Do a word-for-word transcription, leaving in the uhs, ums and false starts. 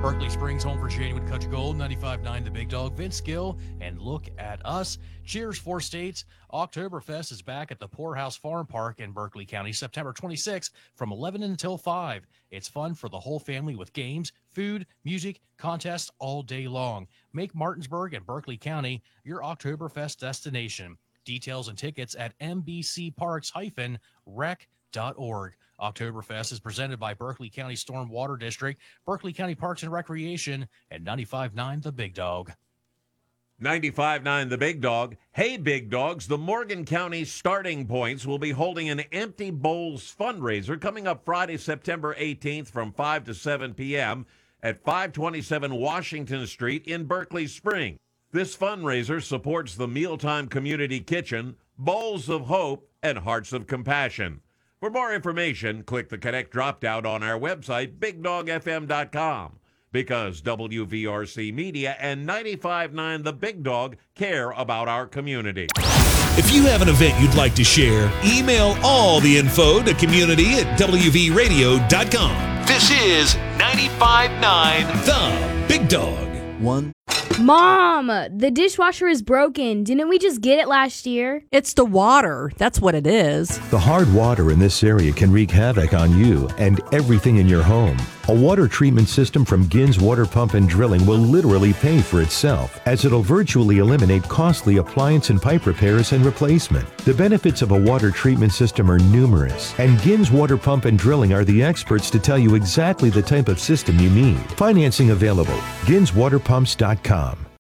Berkeley Springs, home for genuine country gold, ninety-five point nine The Big Dog, Vince Gill, and look at us. Cheers, Four States. Oktoberfest is back at the Poorhouse Farm Park in Berkeley County, September twenty-sixth from eleven until five. It's fun for the whole family with games, food, music, contests all day long. Make Martinsburg and Berkeley County your Oktoberfest destination. Details and tickets at m b c parks dash rec dot org. Oktoberfest is presented by Berkeley County Stormwater District, Berkeley County Parks and Recreation, and ninety-five point nine The Big Dog. ninety-five point nine The Big Dog. Hey, Big Dogs, the Morgan County Starting Points will be holding an Empty Bowls fundraiser coming up Friday, September eighteenth from five to seven p.m. at five twenty-seven Washington Street in Berkeley Springs. This fundraiser supports the Mealtime Community Kitchen, Bowls of Hope, and Hearts of Compassion. For more information, click the Connect drop-down on our website, big dog f m dot com, because W V R C Media and ninety-five point nine The Big Dog care about our community. If you have an event you'd like to share, email all the info to community at w v radio dot com. This is ninety-five point nine The Big Dog. One. Mom, the dishwasher is broken. Didn't we just get it last year? It's the water. That's what it is. The hard water in this area can wreak havoc on you and everything in your home. A water treatment system from Gins Water Pump and Drilling will literally pay for itself, as it'll virtually eliminate costly appliance and pipe repairs and replacement. The benefits of a water treatment system are numerous, and Gins Water Pump and Drilling are the experts to tell you exactly the type of system you need. Financing available. gins water pumps dot com.